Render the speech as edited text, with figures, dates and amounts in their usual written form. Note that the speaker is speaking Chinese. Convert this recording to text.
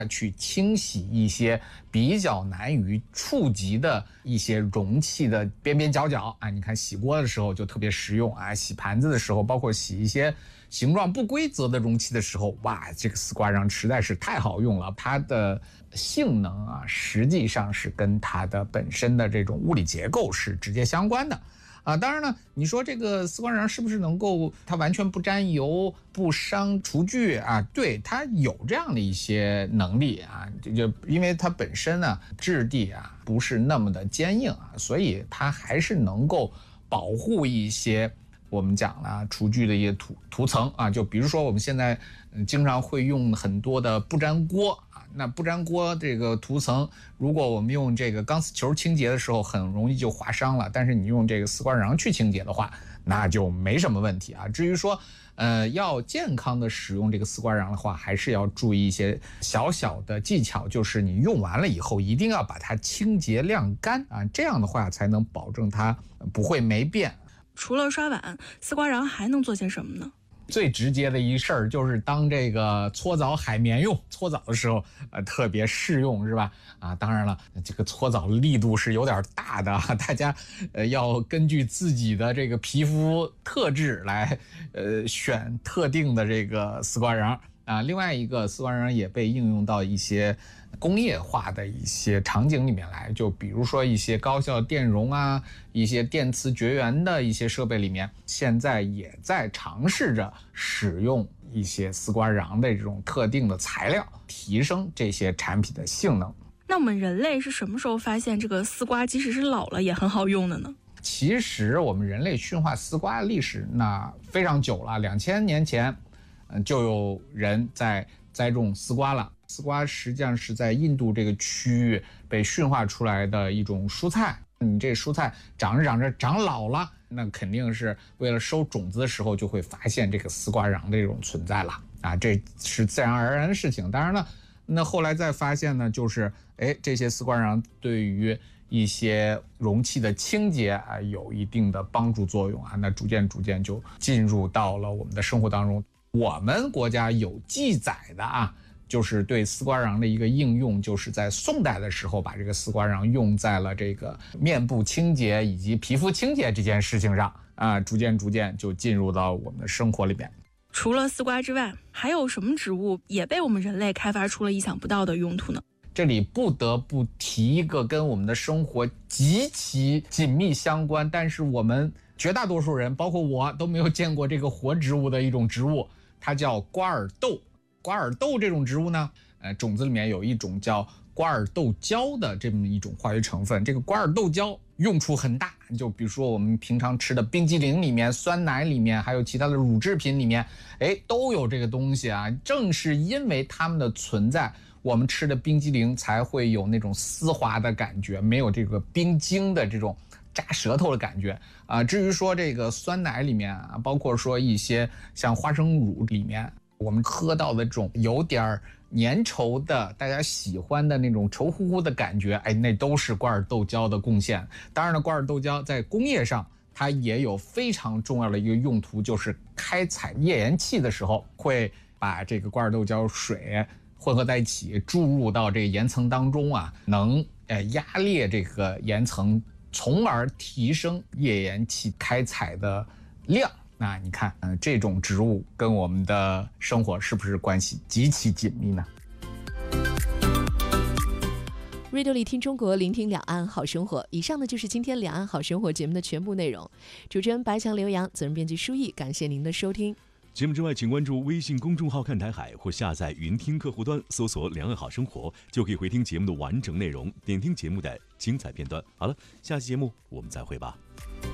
去清洗一些比较难于触及的一些容器的边边角角啊。你看洗锅的时候就特别实用啊，洗盘子的时候，包括洗一些形状不规则的容器的时候，哇，这个丝瓜瓤实在是太好用了。它的性能啊，实际上是跟它的本身的这种物理结构是直接相关的。当然呢，你说这个丝瓜瓤是不是能够它完全不沾油、不伤厨具啊？对，它有这样的一些能力啊，就因为它本身呢质地啊不是那么的坚硬啊，所以它还是能够保护一些我们讲了厨具的一些涂层啊。就比如说我们现在经常会用很多的不粘锅啊，那不粘锅这个涂层，如果我们用这个钢丝球清洁的时候，很容易就划伤了。但是你用这个丝瓜瓤去清洁的话，那就没什么问题啊。至于说，要健康的使用这个丝瓜瓤的话，还是要注意一些小小的技巧，就是你用完了以后，一定要把它清洁晾干啊，这样的话才能保证它不会霉变。 除了刷碗，丝瓜瓤还能做些什么呢？ 最直接的一事儿就是当这个搓澡海绵用，搓澡的时候特别适用，是吧？当然了，这个搓澡力度是有点大的，大家要根据自己的这个皮肤特质来选特定的这个丝瓜瓤啊。另外一个丝瓜瓤也被应用到一些工业化的一些场景里面来，就比如说一些高效电容啊，一些电磁绝缘的一些设备里面，现在也在尝试着使用一些丝瓜瓤的这种特定的材料，提升这些产品的性能。 那我们人类是什么时候发现这个丝瓜即使是老了也很好用的呢？ 其实我们人类驯化丝瓜的历史那非常久了，2000年前就有人在栽种丝瓜了。丝瓜实际上是在印度这个区域被驯化出来的一种蔬菜。你这蔬菜长着长着长老了，那肯定是为了收种子的时候就会发现这个丝瓜瓤的这种存在了啊，这是自然而然的事情。当然了，那后来再发现呢，就是这些丝瓜瓤对于一些容器的清洁啊有一定的帮助作用啊，那逐渐就进入到了我们的生活当中。我们国家有记载的啊，就是对丝瓜瓤的一个应用，就是在宋代的时候把这个丝瓜瓤用在了这个面部清洁以及皮肤清洁这件事情上啊，逐渐就进入到我们的生活里面。 除了丝瓜之外，还有什么植物也被我们人类开发出了意想不到的用途呢？ 这里不得不提一个跟我们的生活极其紧密相关，但是我们绝大多数人包括我都没有见过这个活植物的一种植物，它叫瓜尔豆。瓜尔豆这种植物呢，种子里面有一种叫瓜尔豆胶的这么一种化学成分。这个瓜尔豆胶用处很大，就比如说我们平常吃的冰激凌里面、酸奶里面，还有其他的乳制品里面，都有这个东西啊。正是因为它们的存在，我们吃的冰激凌才会有那种丝滑的感觉，没有这个冰晶的这种扎舌头的感觉啊。至于说这个酸奶里面啊，包括说一些像花生乳里面，我们喝到的这种有点粘稠的大家喜欢的那种稠乎乎的感觉，那都是瓜尔豆胶的贡献。当然了，瓜尔豆胶在工业上它也有非常重要的一个用途，就是开采页岩气的时候会把这个瓜尔豆胶水混合在一起注入到这个岩层当中啊，能压裂这个岩层，从而提升页岩气开采的量。那你看，这种植物跟我们的生活是不是关系极其紧密呢 ？Radio 里听中国，聆听两岸好生活。以上呢就是今天两岸好生活节目的全部内容。主持人白强、刘洋，责任编辑舒毅，感谢您的收听。 节目之外，请关注微信公众号看台海，或下载云听客户端，搜索两岸好生活，就可以回听节目的完整内容，点听节目的精彩片段。好了，下期节目我们再会吧。